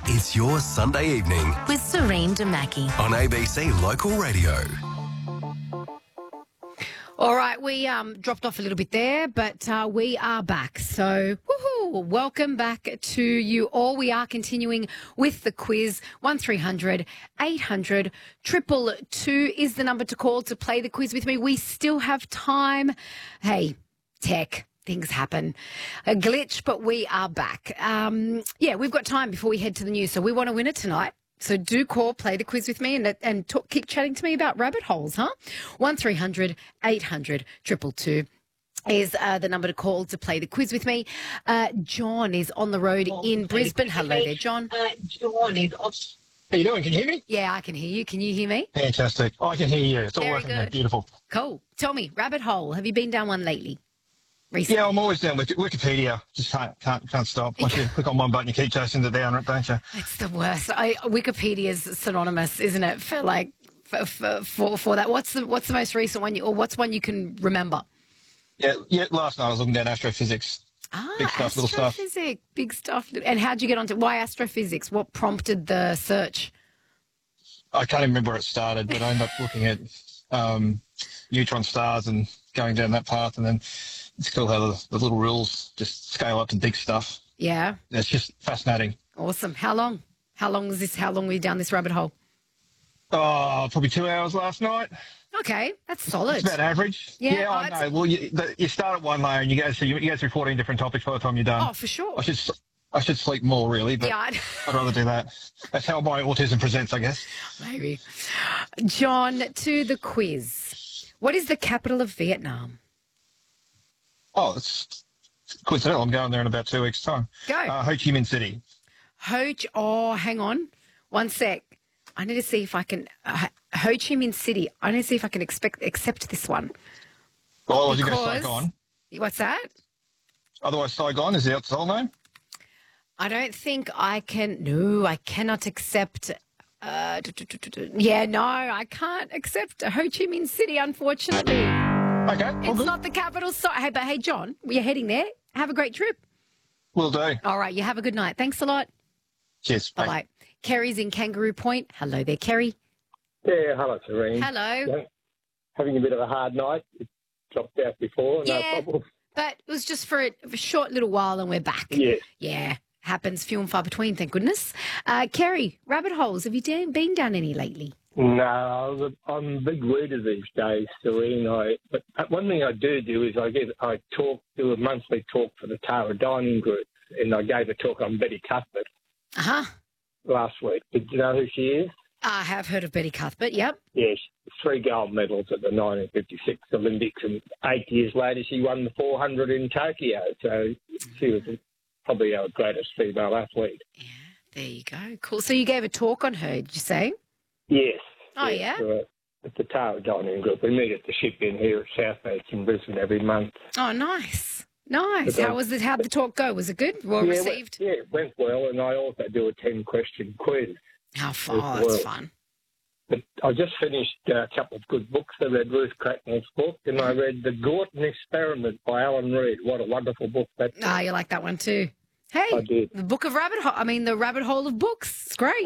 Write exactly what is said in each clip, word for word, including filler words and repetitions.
It's your Sunday evening with Serene Damaki. on A B C Local Radio. All right, we um, dropped off a little bit there, but uh, we are back. So, woohoo, welcome back to you all. We are continuing with the quiz. one three hundred eight hundred two two two is the number to call to play the quiz with me. We still have time. Hey, tech. Things happen. A glitch, but we are back. Um, yeah, we've got time before we head to the news, so we want to win it tonight. So do call, play the quiz with me and and talk, keep chatting to me about rabbit holes, huh? one three hundred eight hundred two two two is uh, the number to call to play the quiz with me. Uh, John is on the road in Brisbane. Hello there, John. Uh, John is on. How you doing? Can you hear me? Yeah, I can hear you. Can you hear me? Fantastic. I can hear you. It's all Very working. good. Beautiful. Cool. Tell me, rabbit hole, have you been down one lately? Recently? Yeah, I'm always down with Wikipedia. Just can't can't can't stop. Once you click on one button, you keep chasing it down, don't you? It's the worst. I, Wikipedia is synonymous, isn't it, for like for, for for for that? What's the what's the most recent one, you, or what's one you can remember? Yeah, yeah. Last night I was looking down astrophysics. Ah, Big stuff, little stuff. astrophysics, big stuff. And how'd you get onto why astrophysics? What prompted the search? I can't even remember where it started, but I ended up looking at um, neutron stars and going down that path, and then it's cool how the, the little rules just scale up to big stuff. Yeah, It's just fascinating. awesome. How long? How long was this? How long were you down this rabbit hole? Oh, probably two hours last night. Okay, that's solid. It's about average. Yeah, oh, I it's- know. Well, you, the, you start at one layer and you go through you go through fourteen different topics by the time you're done. Oh, for sure. I should s- I should sleep more really, but Yeah, I'd- I'd rather do that. That's how my autism presents, I guess. maybe. John, to the quiz. What is the capital of Vietnam? Oh, it's coincidental. I'm going there in about two weeks' time. Go. Uh, Ho Chi Minh City. Ho Chi, oh, hang on. One sec. I need to see if I can, uh, Ho Chi Minh City, I need to see if I can expect, accept this one. Well, otherwise you go Because- Saigon. What's that? Otherwise Saigon is the outside name. I don't think I can, no, I cannot accept, uh, do, do, do, do, do. yeah, no, I can't accept Ho Chi Minh City, unfortunately. Okay, all It's good. not the capital. So, hey, but hey, John, we're heading there. Have a great trip. Will do. All right, you have a good night. Thanks a lot. Cheers. Bye. Bye-bye. Kerry's in Kangaroo Point. Hello there, Kerry. Yeah, hello, Serene. Hello. Yeah, having a bit of a hard night. It dropped out before, no Yeah. problem. But it was just for a, a short little while and we're back. Yes. Yeah, happens few and far between, thank goodness. Uh, Kerry, rabbit holes, have you da- been down any lately? No, I'm a big reader these days, Serene. I, but one thing I do do is I get I talk do a monthly talk for the Tara Dining Group, and I gave a talk on Betty Cuthbert Uh-huh. last week. Did you know who she is? I have heard of Betty Cuthbert, yep. Yes, three gold medals at the nineteen fifty-six Olympics, and eight years later she won the four hundred in Tokyo. So she was probably our greatest female athlete. Yeah, there you go. Cool. So you gave a talk on her, did you say? Yes. Oh, yes, yeah? uh, at the Tara Dining Group. We meet at the ship in here at South Beach in Brisbane every month. Oh, nice. Nice. But, How um, was it? How'd the talk go? Was it good? Well yeah, received? It went, yeah, it went well, and I also do a ten-question quiz. How fun. Oh, well. that's fun. But I just finished uh, a couple of good books. I read Ruth Cracknell's book, and I read The Gorton Experiment by Alan Reed. What a wonderful book that is. Ah, you like that one too. Hey, I did. the Book of Rabbit Hole. I mean, the Rabbit Hole of Books. It's great.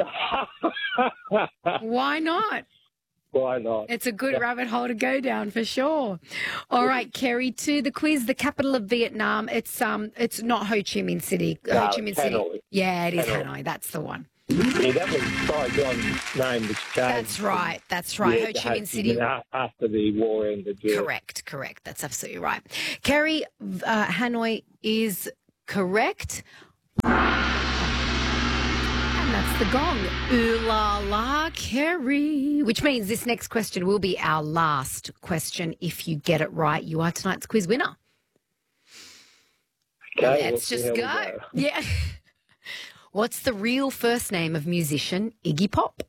Why not? Why not? It's a good rabbit hole to go down for sure. All right, Kerry, to the quiz, the capital of Vietnam. It's um, it's not Ho Chi Minh City. No, Ho Chi Minh City. Hanoi. Yeah, it is Hanoi. Hanoi. That's the one. Yeah, that was Saigon's name was changed. That's right. That's right. Yeah, Ho to Chi Minh City. a- After the war ended. Yeah. Correct. Correct. That's absolutely right. Kerry, uh, Hanoi is correct. And that's the gong. Ooh la la, Kerry. Which means this next question will be our last question. If you get it right, you are tonight's quiz winner. Okay, Let's well, just here go. we go. Yeah. What's the real first name of musician Iggy Pop?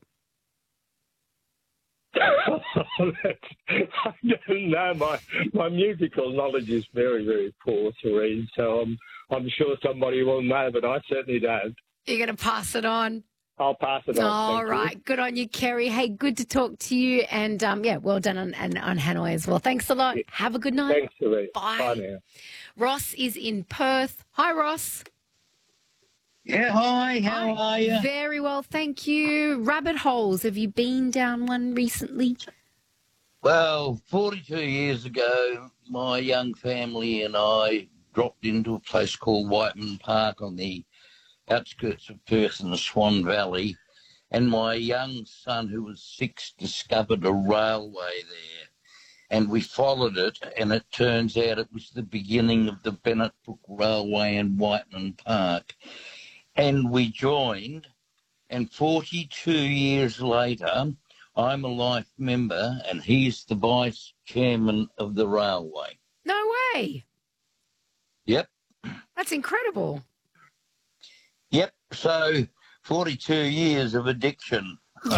I don't know. My my musical knowledge is very, very poor, Serene. So I'm I'm sure somebody will know, but I certainly don't. You're going to pass it on. I'll pass it on. All thank you. right. Good on you, Kerry. Hey, good to talk to you. And, um, yeah, well done on, on, on Hanoi as well. Thanks a lot. Have a good night. Thanks, Serene. Bye. Bye now. Ross is in Perth. Hi, Ross. Yeah, hi, how Hi. are you? Very well, thank you. Rabbit holes. Have you been down one recently? Well, forty-two years ago, my young family and I dropped into a place called Whiteman Park on the outskirts of Perth in the Swan Valley, and my young son, who was six, discovered a railway there. And we followed it, and it turns out it was the beginning of the Bennett Brook Railway in Whiteman Park. And we joined, and forty-two years later, I'm a life member, and he's the vice chairman of the railway. No way. Yep, That's incredible. yep. So forty-two years of addiction.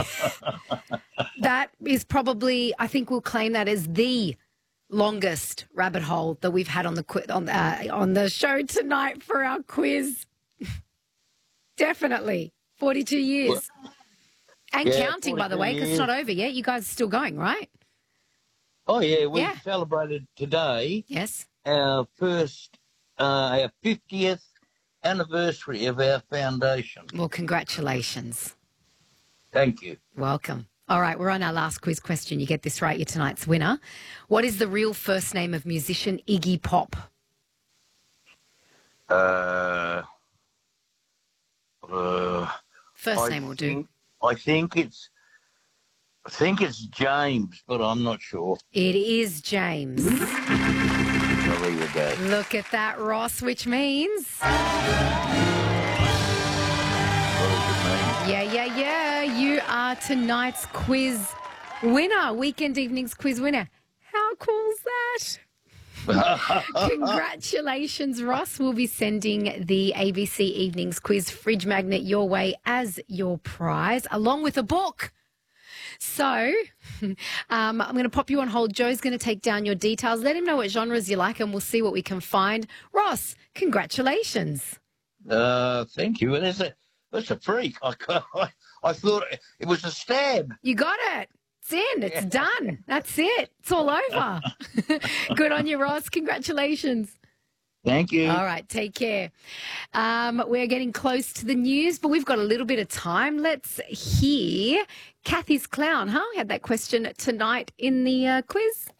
That is probably, I think we'll claim that as the longest rabbit hole that we've had on the qui- on uh, on the show tonight for our quiz. Definitely. forty-two years. And Yeah, counting, by the way, forty-two because it's not over yet. You guys are still going, right? Oh, yeah, we Yeah. celebrated today Yes. our first, uh, our fiftieth anniversary of our foundation. Well, congratulations. Thank you. Welcome. All right, we're on our last quiz question. You get this right, you're tonight's winner. What is the real first name of musician Iggy Pop? Uh, uh, First I name will do. think, I think it's, I think it's James, but I'm not sure. It is James. Well, there you go. Look at that, Ross, which means... Yeah, yeah, yeah. You are tonight's quiz winner, weekend evenings quiz winner. How cool's that? Congratulations, Ross. We'll be sending the A B C Evenings Quiz Fridge Magnet your way as your prize, along with a book. So um, I'm going to pop you on hold. Joe's going to take down your details. Let him know what genres you like, and we'll see what we can find. Ross, congratulations. Uh, thank you. And it's a, it's a freak. I, I, I thought it was a stab. You got it. It's in. It's done. That's it. It's all over. Good on you, Ross. Congratulations. Thank you. All right. Take care. Um, we're getting close to the news, but we've got a little bit of time. Let's hear Kathy's Clown, huh? We had that question tonight in the uh, quiz.